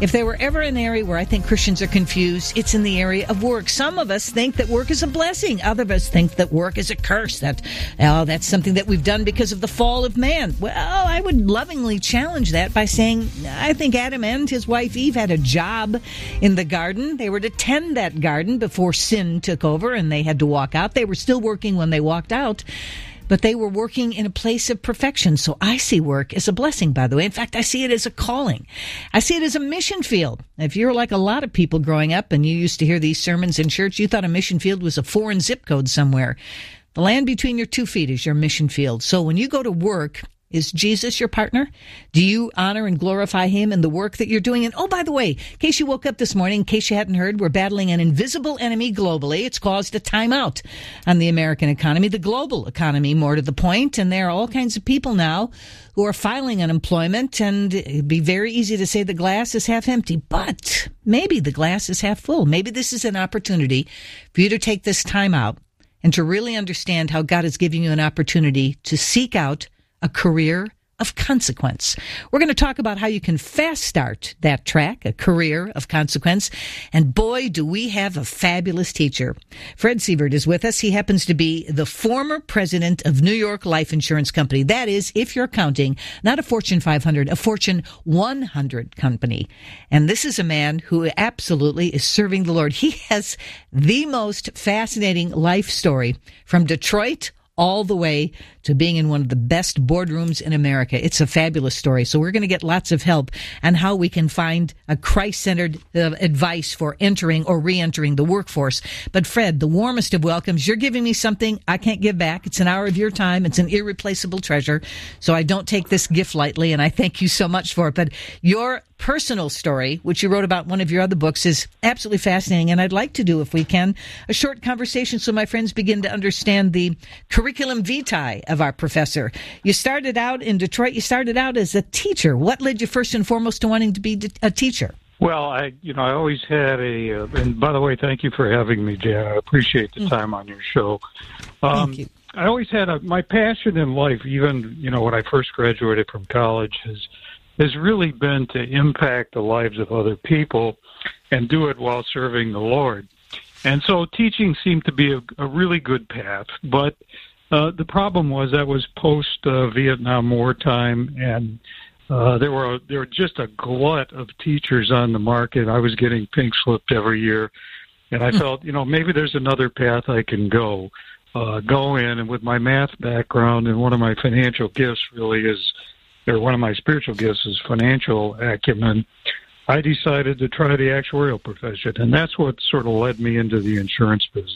Speaker 8: If there were ever an area where I think Christians are confused, it's in the area of work. Some of us think that work is a blessing. Other of us think that work is a curse. That, oh, that's something that we've done because of the fall of man. Well, I would lovingly challenge that by saying, I think Adam and his wife Eve had a job in the garden. They were to tend that garden before sin took over and they had to walk out. They were still working when they walked out, but they were working in a place of perfection. So I see work as a blessing, by the way. In fact, I see it as a calling. I see it as a mission field. If you're like a lot of people growing up and you used to hear these sermons in church, you thought a mission field was a foreign zip code somewhere. The land between your two feet is your mission field. So when you go to work, is Jesus your partner? Do you honor and glorify him in the work that you're doing? And oh, by the way, in case you woke up this morning, in case you hadn't heard, we're battling an invisible enemy globally. It's caused a timeout on the American economy, the global economy, more to the point. And there are all kinds of people now who are filing unemployment, and it'd be very easy to say the glass is half empty, but maybe the glass is half full. Maybe this is an opportunity for you to take this time out and to really understand how God is giving you an opportunity to seek out a career of consequence. We're going to talk about how you can fast start that track, a career of consequence. And boy, do we have a fabulous teacher. Fred Sievert is with us. He happens to be the former president of New York Life Insurance Company. That is, if you're counting, not a Fortune five hundred, a Fortune one hundred company. And this is a man who absolutely is serving the Lord. He has the most fascinating life story from Detroit all the way to being in one of the best boardrooms in America. It's a fabulous story. So we're going to get lots of help on how we can find a Christ-centered uh, advice for entering or re-entering the workforce. But Fred, the warmest of welcomes. You're giving me something I can't give back. It's an hour of your time. It's an irreplaceable treasure. So I don't take this gift lightly, and I thank you so much for it. But your personal story, which you wrote about in one of your other books, is absolutely fascinating. And I'd like to do, if we can, a short conversation so my friends begin to understand the curriculum vitae of our professor. You started out in Detroit. You started out as a teacher. What led you first and foremost to wanting to be a teacher?
Speaker 4: Well, I, you know, I always had a, uh, and by the way, thank you for having me, Jan. I appreciate the time on your show. Um,
Speaker 8: thank you.
Speaker 4: I always had a, my passion in life, even, you know, when I first graduated from college, has, has really been to impact the lives of other people and do it while serving the Lord. And so teaching seemed to be a, a really good path, but uh, the problem was that was post-Vietnam uh, War time, and uh, there were there were just a glut of teachers on the market. I was getting pink slipped every year, and I felt, you know, maybe there's another path I can go, uh, go in, and with my math background and one of my financial gifts really is, or one of my spiritual gifts is financial acumen, I decided to try the actuarial profession, and that's what sort of led me into the insurance business.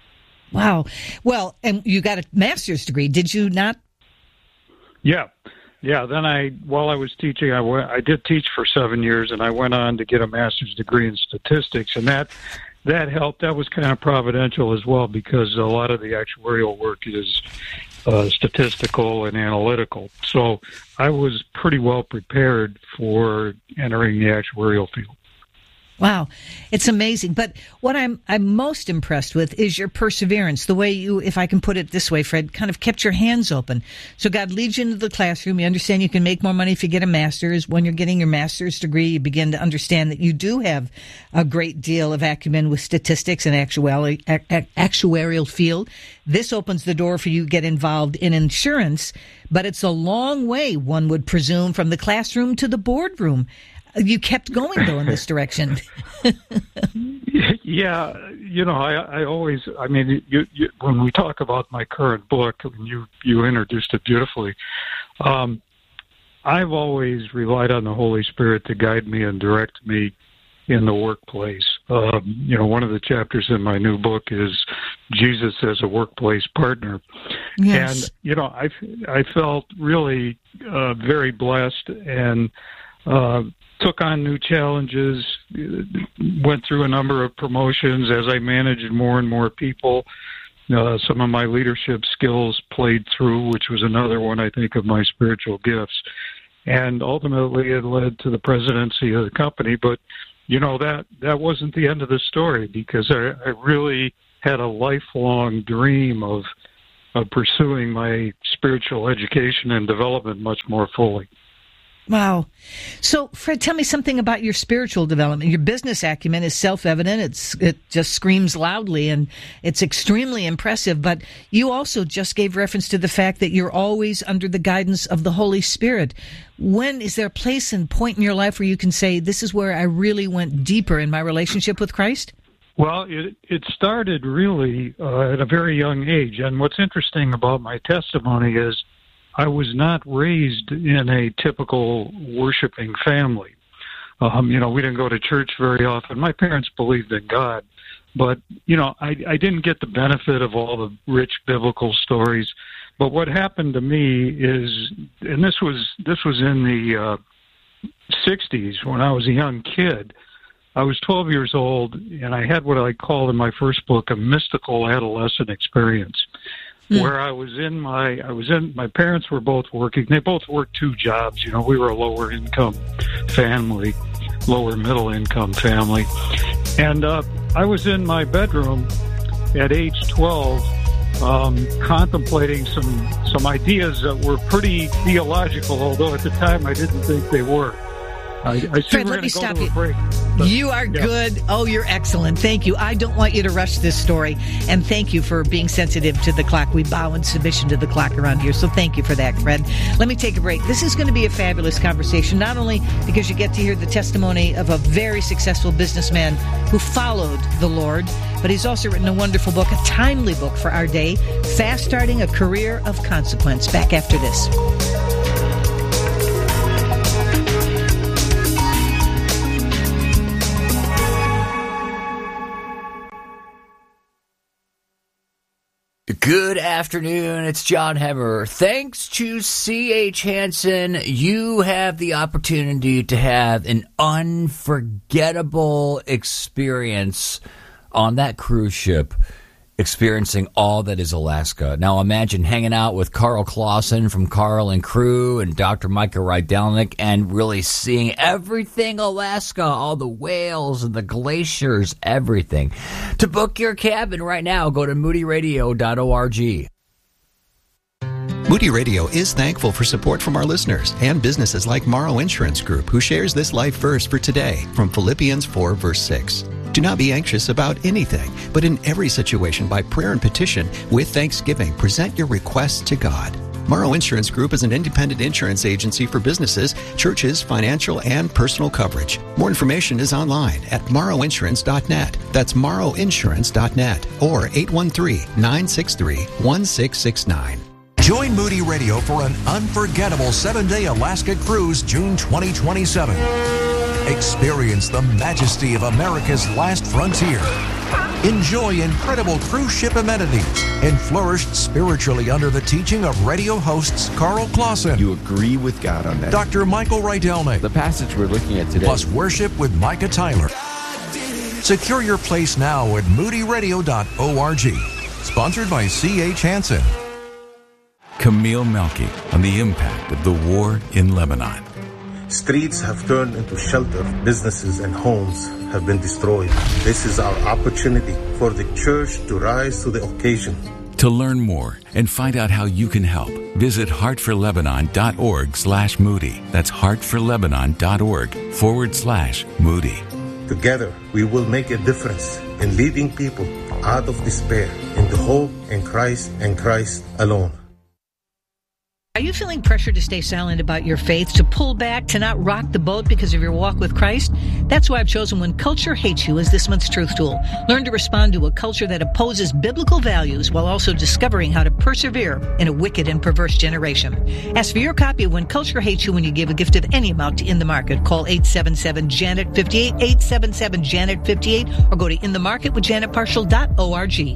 Speaker 8: Wow. Well, and you got a master's degree, did you not?
Speaker 4: Yeah. Yeah. Then I, while I was teaching, I, went, I did teach for seven years, and I went on to get a master's degree in statistics, and that that helped. That was kind of providential as well, because a lot of the actuarial work is uh, statistical and analytical. So I was pretty well prepared for entering the actuarial field.
Speaker 8: Wow, it's amazing. But what I'm I'm most impressed with is your perseverance, the way you, if I can put it this way, Fred, kind of kept your hands open. So God leads you into the classroom. You understand you can make more money if you get a master's. When you're getting your master's degree, you begin to understand that you do have a great deal of acumen with statistics and actuarial, actuarial field. This opens the door for you to get involved in insurance, but it's a long way, one would presume, from the classroom to the boardroom. You kept going, though, in this direction.
Speaker 4: Yeah, you know, I, I always, I mean, you, you, when we talk about my current book, and you, you introduced it beautifully, um, I've always relied on the Holy Spirit to guide me and direct me in the workplace. Um, you know, one of the chapters in my new book is Jesus as a workplace partner.
Speaker 8: Yes.
Speaker 4: And, you know, I, I felt really uh, very blessed and uh took on new challenges, went through a number of promotions as I managed more and more people. Uh, some of my leadership skills played through, which was another one, I think, of my spiritual gifts. And ultimately it led to the presidency of the company. But, you know, that, that wasn't the end of the story, because I, I really had a lifelong dream of, of pursuing my spiritual education and development much more fully.
Speaker 8: Wow. So, Fred, tell me something about your spiritual development. Your business acumen is self-evident. It's, it just screams loudly, and it's extremely impressive. But you also just gave reference to the fact that you're always under the guidance of the Holy Spirit. When is there a place and point in your life where you can say, this is where I really went deeper in my relationship with Christ?
Speaker 4: Well, it it started really uh, at a very young age. And what's interesting about my testimony is I was not raised in a typical worshiping family. Um, you know, we didn't go to church very often. My parents believed in God, but, you know, I, I didn't get the benefit of all the rich biblical stories. But what happened to me is, and this was this was in the uh, sixties when I was a young kid. I was twelve years old, and I had what I called in my first book a mystical adolescent experience. Where I was in my, I was in, my parents were both working. They both worked two jobs. You know, we were a lower income family, lower middle income family. And uh, I was in my bedroom at age twelve, um, contemplating some, some ideas that were pretty theological, although at the time I didn't think they were. I, I
Speaker 8: Fred, let me stop you. You are yeah. good. Oh, you're excellent. Thank you. I don't want you to rush this story. And thank you for being sensitive to the clock. We bow in submission to the clock around here. So thank you for that, Fred. Let me take a break. This is going to be a fabulous conversation, not only because you get to hear the testimony of a very successful businessman who followed the Lord, but he's also written a wonderful book, a timely book for our day, Fast Starting a Career of Consequence. Back after this.
Speaker 1: Good afternoon. It's John Hemmer. Thanks to C H. Hansen, you have the opportunity to have an unforgettable experience on that cruise ship, experiencing all that is Alaska. Now imagine hanging out with Carl Clausen from Carl and Crew and Doctor Micah Rydelnik and really seeing everything Alaska, all the whales and the glaciers, everything. To book your cabin right now, go to moody radio dot org.
Speaker 7: Moody Radio is thankful for support from our listeners and businesses like Morrow Insurance Group, who shares this life verse for today from Philippians four, verse six. Do not be anxious about anything, but in every situation, by prayer and petition, with thanksgiving, present your requests to God. Morrow Insurance Group is an independent insurance agency for businesses, churches, financial, and personal coverage. More information is online at morrow insurance dot net. That's morrow insurance dot net or eight one three, nine six three, one six six nine.
Speaker 18: Join Moody Radio for an unforgettable seven-day Alaska cruise June twenty twenty-seven. Experience the majesty of America's last frontier. Enjoy incredible cruise ship amenities and flourish spiritually under the teaching of radio hosts Carl Clausen.
Speaker 3: You agree with God on that.
Speaker 18: Doctor Michael Rydelnik.
Speaker 3: The passage we're looking at today.
Speaker 18: Plus worship with Micah Tyler. Secure your place now at moody radio dot org. Sponsored by C H. Hansen.
Speaker 22: Camille Melky on the impact of the war in Lebanon.
Speaker 23: Streets have turned into shelter. Businesses and homes have been destroyed. This is our opportunity for the church to rise to the occasion.
Speaker 22: To learn more and find out how you can help, visit heartforlebanon.org slash Moody. That's heartforlebanon.org forward slash Moody.
Speaker 23: Together, we will make a difference in leading people out of despair into hope in Christ and Christ alone.
Speaker 8: Are you feeling pressure to stay silent about your faith, to pull back, to not rock the boat because of your walk with Christ? That's why I've chosen When Culture Hates You as this month's truth tool. Learn to respond to a culture that opposes biblical values while also discovering how to persevere in a wicked and perverse generation. Ask for your copy of When Culture Hates You when you give a gift of any amount to In the Market. Call eight seven seven, Janet fifty-eight, eight seven seven, Janet fifty-eight, or go to in the market with janet partial dot org.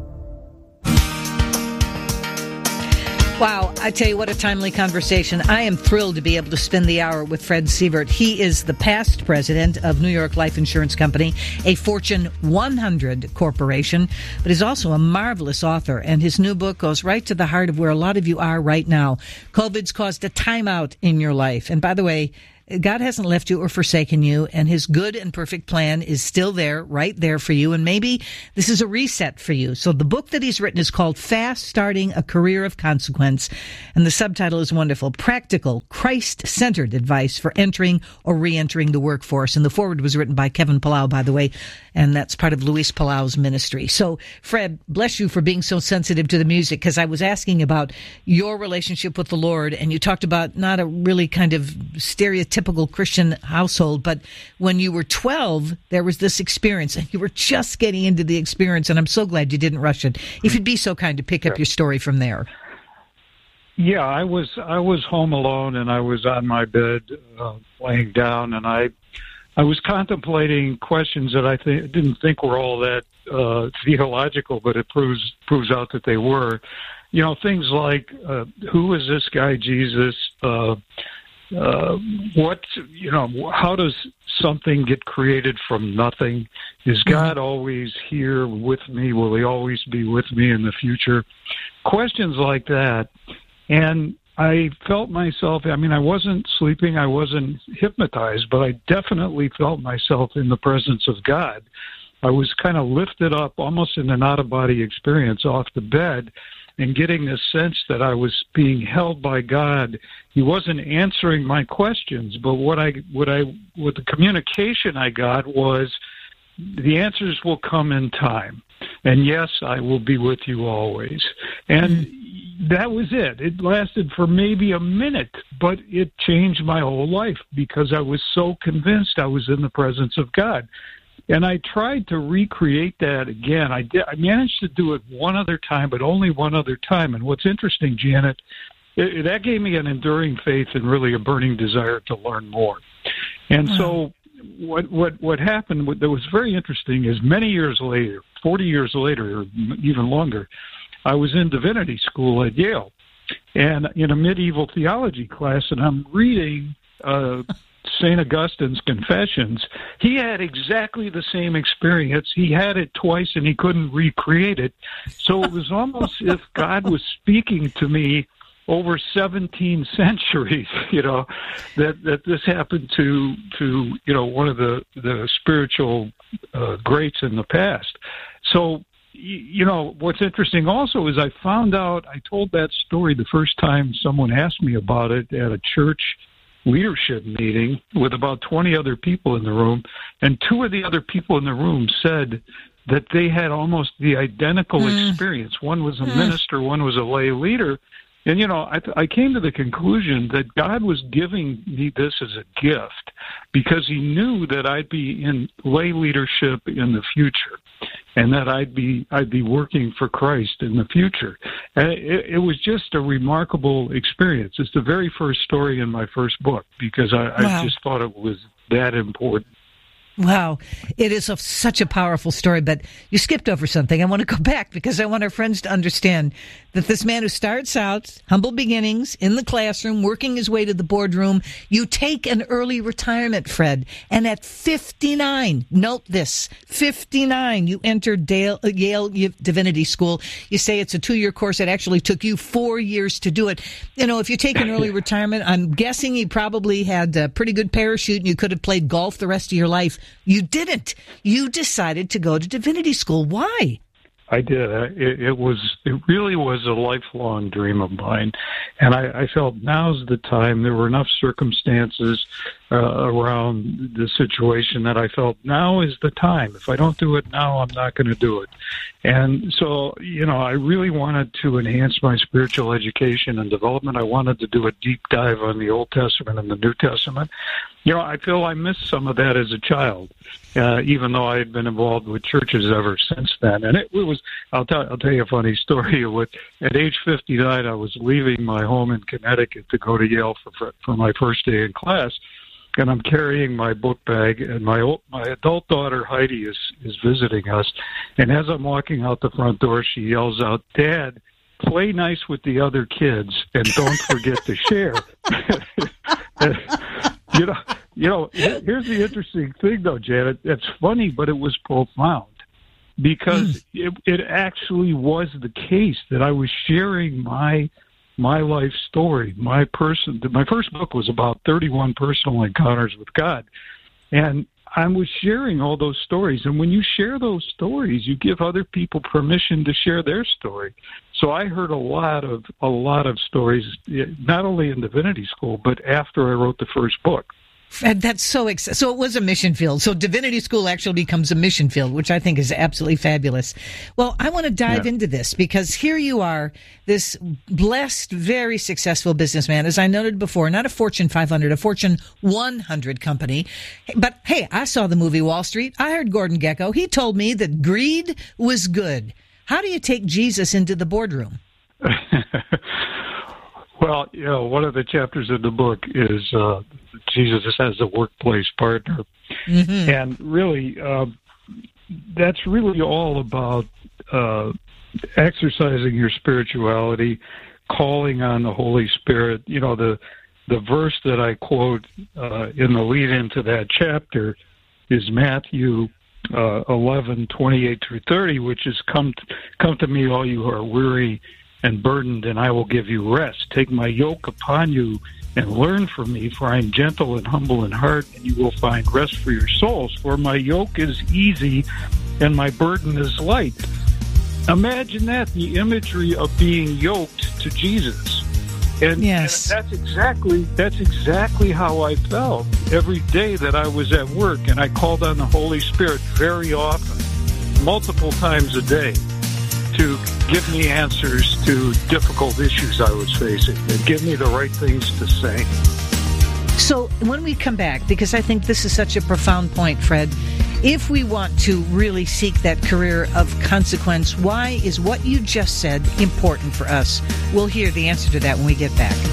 Speaker 8: Wow, I tell you what a timely conversation. I am thrilled to be able to spend the hour with Fred Sievert. He is the past president of New York Life Insurance Company, a Fortune one hundred corporation, but is also a marvelous author. And his new book goes right to the heart of where a lot of you are right now. COVID's caused a timeout in your life. And by the way, God hasn't left you or forsaken you, and his good and perfect plan is still there, right there for you. And maybe this is a reset for you. So the book that he's written is called Fast Starting a Career of Consequence. And the subtitle is wonderful: Practical, Christ-Centered Advice for Entering or Re-entering the Workforce. And the foreword was written by Kevin Palau, by the way, and that's part of Luis Palau's ministry. So, Fred, bless you for being so sensitive to the music, because I was asking about your relationship with the Lord, and you talked about not a really kind of stereotypical Christian household, but when you were twelve, there was this experience, and you were just getting into the experience, and I'm so glad you didn't rush it. If you'd be so kind to pick up your story from there.
Speaker 4: Yeah, I was I was home alone, and I was on my bed, uh, laying down, and I I was contemplating questions that I th- didn't think were all that uh, theological, but it proves proves out that they were. You know, things like, uh, who is this guy Jesus? Uh, uh, what, you know, how does something get created from nothing? Is God always here with me? Will he always be with me in the future? Questions like that. And I felt myself, I mean, I wasn't sleeping, I wasn't hypnotized, but I definitely felt myself in the presence of God. I was kind of lifted up, almost in an out-of-body experience, off the bed, and getting the sense that I was being held by God. He wasn't answering my questions, but what I, what I, what the communication I got was, the answers will come in time. And yes, I will be with you always. And mm-hmm. that was it. It lasted for maybe a minute, but it changed my whole life because I was so convinced I was in the presence of God. And I tried to recreate that again. I did. I managed to do it one other time, but only one other time. And what's interesting, Janet, it, that gave me an enduring faith and really a burning desire to learn more. And wow. so what what what happened what, that was very interesting is many years later, forty years later, or even longer, I was in divinity school at Yale, and in a medieval theology class, and I'm reading uh, Saint Augustine's Confessions. He had exactly the same experience. He had it twice, and he couldn't recreate it. So it was almost as if God was speaking to me over seventeen centuries, you know, that, that this happened to, to, you know, one of the, the spiritual uh, greats in the past. So, you know, what's interesting also is I found out, I told that story the first time someone asked me about it at a church leadership meeting with about twenty other people in the room, and two of the other people in the room said that they had almost the identical mm. experience. One was a mm. minister, one was a lay leader. And, you know, I, I came to the conclusion that God was giving me this as a gift because he knew that I'd be in lay leadership in the future and that I'd be I'd be working for Christ in the future. And it, it was just a remarkable experience. It's the very first story in my first book because I, wow. I just thought it was that important.
Speaker 8: Wow. It is a, such a powerful story, but you skipped over something. I want to go back because I want our friends to understand that this man who starts out, humble beginnings, in the classroom, working his way to the boardroom, you take an early retirement, Fred, and at fifty-nine, note this, fifty-nine, you entered Dale, Yale Divinity School. You say it's a two-year course. It actually took you four years to do it. You know, if you take an early retirement, I'm guessing you probably had a pretty good parachute and you could have played golf the rest of your life. You didn't. You decided to go to divinity school. Why?
Speaker 4: I did. It, it was. It really was a lifelong dream of mine, and I, I felt now's the time. There were enough circumstances uh, around the situation that I felt now is the time. If I don't do it now, I'm not going to do it. And so, you know, I really wanted to enhance my spiritual education and development. I wanted to do a deep dive on the Old Testament and the New Testament. You know, I feel I missed some of that as a child, uh, even though I had been involved with churches ever since then. And it, it was, I'll tell, I'll tell you a funny story. With, at age fifty-nine, I was leaving my home in Connecticut to go to Yale for, for my first day in class. And I'm carrying my book bag, and my old, my adult daughter, Heidi, is, is visiting us. And as I'm walking out the front door, she yells out, "Dad, play nice with the other kids, and don't forget to share." You know, you know. Here's the interesting thing, though, Janet. It's funny, but it was profound because mm. it, it actually was the case that I was sharing my my life story. My person, my first book was about thirty-one personal encounters with God, and I was sharing all those stories. And when you share those stories, you give other people permission to share their story. So I heard a lot of a lot of stories, not only in divinity school, but after I wrote the first book.
Speaker 8: And that's so ex- so it was a mission field. So divinity school actually becomes a mission field, which I think is absolutely fabulous. Well, I want to dive yeah. into this because here you are, this blessed, very successful businessman, as I noted before, not a Fortune five hundred, a Fortune one hundred company. But hey, I saw the movie Wall Street. I heard Gordon Gekko. He told me that greed was good. How do you take Jesus into the boardroom?
Speaker 4: Well, you know, one of the chapters in the book is uh, Jesus as a workplace partner. Mm-hmm. And really, uh, that's really all about uh, exercising your spirituality, calling on the Holy Spirit. You know, the the verse that I quote uh, in the lead into that chapter is Matthew uh, eleven, twenty-eight through thirty, which is, come to, come to me, all you who are weary and burdened, and I will give you rest. Take my yoke upon you and learn from me, for I am gentle and humble in heart, and you will find rest for your souls. For my yoke is easy and my burden is light. Imagine that, the imagery of being yoked to Jesus. And,
Speaker 8: yes.
Speaker 4: and that's exactly that's exactly how I felt every day that I was at work, and I called on the Holy Spirit very often, multiple times a day, to give me answers to difficult issues I was facing and give me the right things to say.
Speaker 8: So when we come back, because I think this is such a profound point, Fred, if we want to really seek that career of consequence, why is what you just said important for us? We'll hear the answer to that when we get back.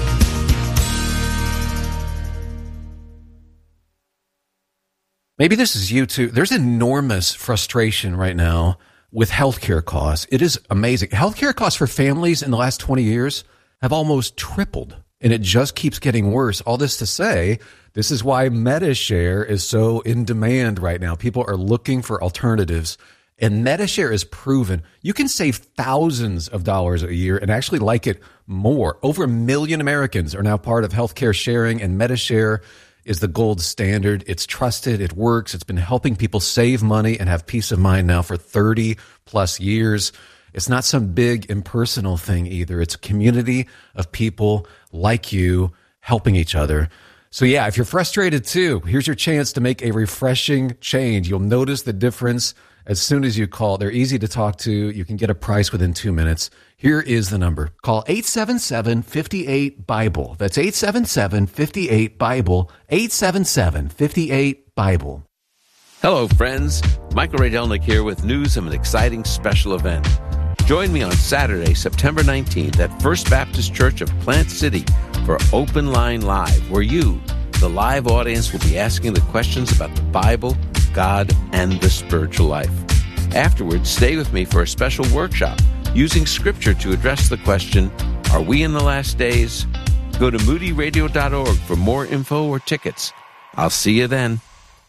Speaker 5: Maybe this is you too. There's enormous frustration right now with healthcare costs. It is amazing. Healthcare costs for families in the last twenty years have almost tripled, and it just keeps getting worse. All this to say, this is why MediShare is so in demand right now. People are looking for alternatives, and MediShare is proven. You can save thousands of dollars a year and actually like it more. Over a million Americans are now part of healthcare sharing, and MediShare is the gold standard. It's trusted. It works. It's been helping people save money and have peace of mind now for thirty plus years. It's not some big impersonal thing either. It's a community of people like you helping each other. So yeah, if you're frustrated too, here's your chance to make a refreshing change. You'll notice the difference as soon as you call. They're easy to talk to. You can get a price within two minutes. Here is the number. Call eight seven seven, five eight, BIBLE. That's eight seven seven, five eight, BIBLE. eight seven seven, five eight, BIBLE.
Speaker 3: Hello, friends. Michael Rydelnik here with news of an exciting special event. Join me on Saturday, September nineteenth at First Baptist Church of Plant City for Open Line Live, where you, the live audience, will be asking the questions about the Bible, God, and the spiritual life. Afterwards, stay with me for a special workshop using Scripture to address the question, are we in the last days? Go to moody radio dot org for more info or tickets. I'll see you then.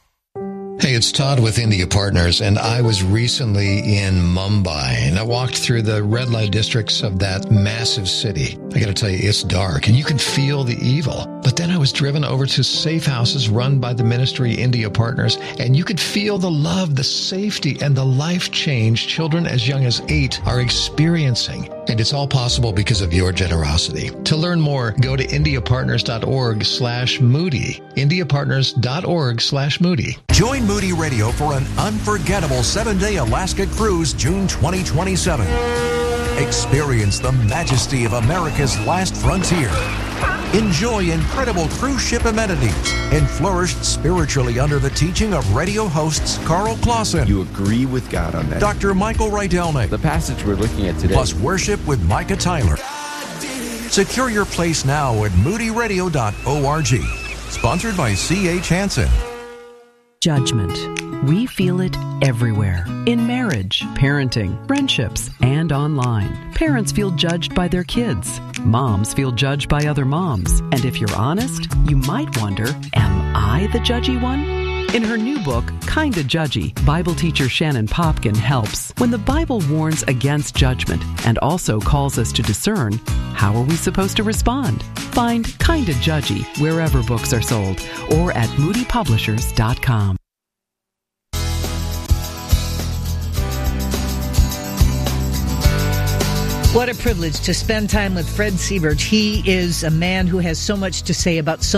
Speaker 7: Hey, it's Todd with India Partners, and I was recently in Mumbai, and I walked through the red light districts of that massive city. I got to tell you, it's dark, and you can feel the evil. But then I was driven over to safe houses run by the ministry India Partners, and you could feel the love, the safety, and the life change children as young as eight are experiencing. And it's all possible because of your generosity. To learn more, go to indiapartners.org slash Moody. indiapartners.org slash Moody.
Speaker 6: Join Moody Radio for an unforgettable seven-day Alaska cruise June twenty twenty-seven. Experience the majesty of America's last frontier. Enjoy incredible cruise ship amenities and flourish spiritually under the teaching of radio hosts Carl Clausen.
Speaker 3: You agree with God on that.
Speaker 6: Doctor Michael Rydelnik.
Speaker 3: The passage we're looking at today.
Speaker 6: Plus worship with Micah Tyler. Secure your place now at moody radio dot org. Sponsored by C H Hansen.
Speaker 11: Judgment. We feel it everywhere. In marriage, parenting, friendships, and online. Parents feel judged by their kids. Moms feel judged by other moms. And if you're honest, you might wonder, am I the judgy one? In her new book, Kinda Judgy, Bible teacher Shannon Popkin helps. When the Bible warns against judgment and also calls us to discern, how are we supposed to respond? Find Kinda Judgy wherever books are sold or at moody publishers dot com.
Speaker 8: What a privilege to spend time with Fred Siebert. He is a man who has so much to say about so